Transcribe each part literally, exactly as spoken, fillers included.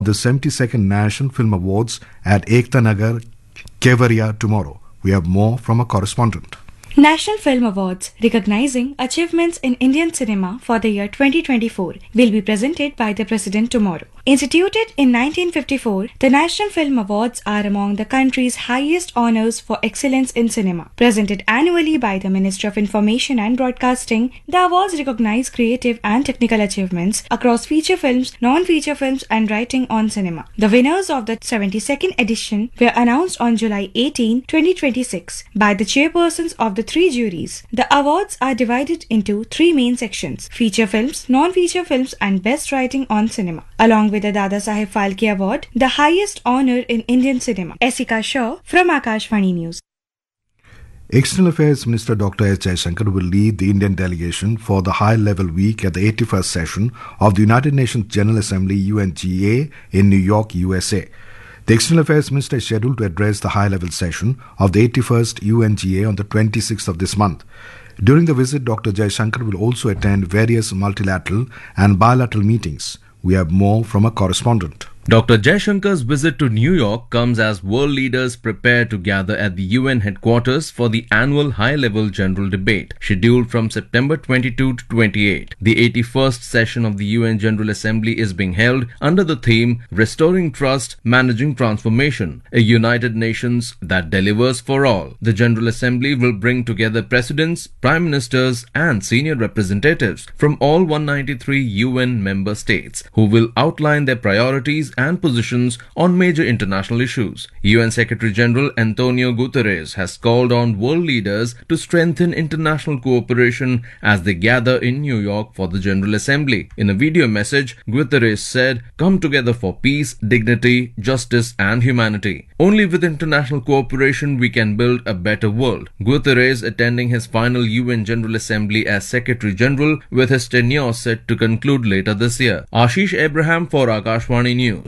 the seventy-second National Film Awards at Ekta Nagar, Kevaria tomorrow. We have more from a correspondent. National Film Awards, recognizing achievements in Indian cinema for the year twenty twenty-four, will be presented by the President tomorrow. Instituted in nineteen fifty-four, the National Film Awards are among the country's highest honors for excellence in cinema. Presented annually by the Ministry of Information and Broadcasting, the awards recognize creative and technical achievements across feature films, non-feature films, and writing on cinema. The winners of the seventy-second edition were announced on July eighteenth, twenty twenty-six, by the chairpersons of the three juries. The awards are divided into three main sections: feature films, non-feature films, and best writing on cinema. Along with the Dada Saheb Phalke Award, the highest honor in Indian cinema. Esika Shaw from Akashvani News. External Affairs Minister Doctor S. Jaishankar will lead the Indian delegation for the high-level week at the eighty-first session of the United Nations General Assembly U N G A in New York, U S A. The External Affairs Minister is scheduled to address the high-level session of the eighty-first U N G A on the twenty-sixth of this month. During the visit, Doctor Jaishankar will also attend various multilateral and bilateral meetings. We have more from a correspondent. Doctor Jaishankar's visit to New York comes as world leaders prepare to gather at the U N headquarters for the annual high-level general debate, scheduled from September twenty-second to twenty-eighth. The eighty-first session of the U N General Assembly is being held under the theme Restoring Trust, Managing Transformation, a United Nations that delivers for all. The General Assembly will bring together presidents, prime ministers, and senior representatives from all one hundred ninety-three U N member states, who will outline their priorities and positions on major international issues. U N Secretary General Antonio Guterres has called on world leaders to strengthen international cooperation as they gather in New York for the General Assembly. In a video message, Guterres said, "Come together for peace, dignity, justice, and humanity. Only with international cooperation we can build a better world." Guterres attending his final U N General Assembly as Secretary General, with his tenure set to conclude later this year. Ashish Abraham for Akashvani News.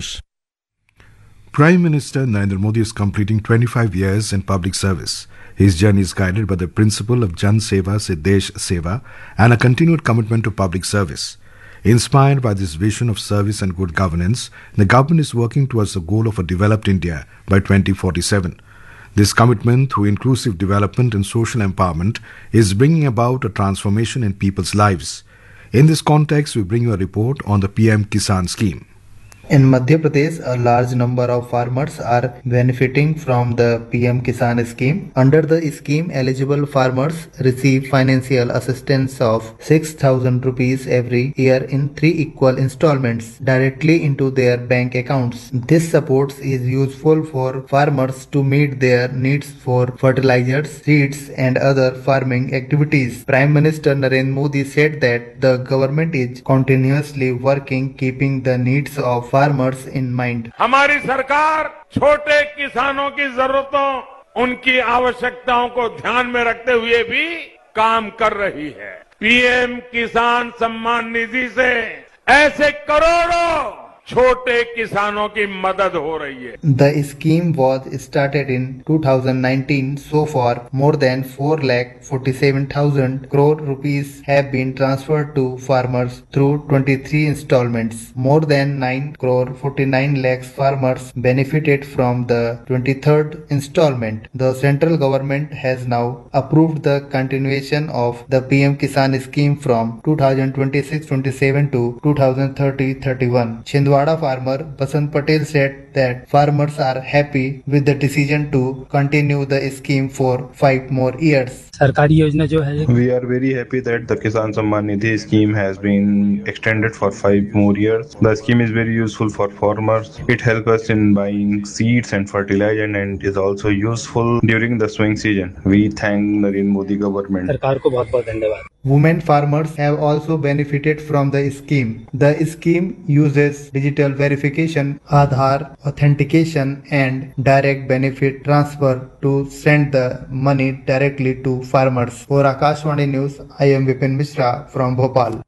Prime Minister Narendra Modi is completing twenty-five years in public service. His journey is guided by the principle of Jan Seva se Desh Seva and a continued commitment to public service. Inspired by this vision of service and good governance, the government is working towards the goal of a developed India by twenty forty-seven. This commitment through inclusive development and social empowerment is bringing about a transformation in people's lives. In this context, we bring you a report on the P M Kisan scheme. In Madhya Pradesh, a large number of farmers are benefiting from the P M Kisan scheme. Under the scheme, eligible farmers receive financial assistance of six thousand rupees every year in three equal installments directly into their bank accounts. This support is useful for farmers to meet their needs for fertilizers, seeds, and other farming activities. Prime Minister Narendra Modi said that the government is continuously working keeping the needs of farmers in mind. हमारी सरकार छोटे किसानों की जरूरतों, उनकी आवश्यकताओं को ध्यान में रखते हुए भी काम कर रही है। पीएम किसान सम्मान निधि से ऐसे करोड़ों छोटे किसानों की मदद हो रही है। The scheme was started in two thousand nineteen. So far, more than four lakh forty-seven thousand crore rupees have been transferred to farmers through twenty-three installments. More than nine crore forty-nine lakhs farmers benefited from the twenty-third installment. The central government has now approved the continuation of the P M Kisan scheme from two thousand twenty-six twenty-seven to two thousand thirty thirty-one. Chhindwara farmer Basant Patel said that farmers are happy with the decision to continue the scheme for five more years. सरकारी योजना जो है, we are very happy that the Kisan Samman Nidhi scheme has been extended for five more years. The scheme is very useful for farmers. It helps us in buying seeds and fertilizer and is also useful during the sowing season. We thank Narendra Modi government. सरकार को बहुत बहुत धन्यवाद. Women farmers have also benefited from the scheme. The scheme uses digital verification, Aadhaar authentication, and direct benefit transfer to send the money directly to farmers. For Akashvani News, I am Vipin Mishra from Bhopal.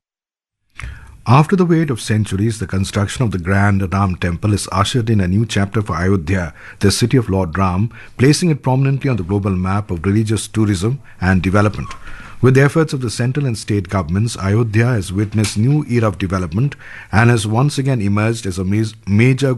After the wait of centuries, the construction of the Grand Ram Temple is ushered in a new chapter for Ayodhya, the city of Lord Ram, placing it prominently on the global map of religious tourism and development. With the efforts of the central and state governments, Ayodhya has witnessed new era of development and has once again emerged as a major